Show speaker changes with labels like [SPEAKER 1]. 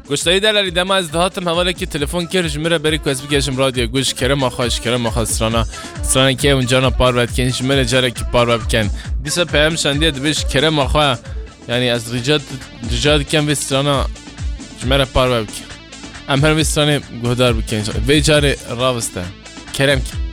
[SPEAKER 1] گوشتایی دلاری دم از دهاتم حواله که تلفن کرد جمره بری کوس بکشم رادیو گوش کرم آخاش سرانا که اونجا نا پار بد کن جمره جاره که پار بد کن دیسا پیام شندیه دبیش کرم آخا یعنی از رجاد کم به سرانا جمره پار بد کن ام هر به سرانه گهدار بکن وی جاره راوسته کرم که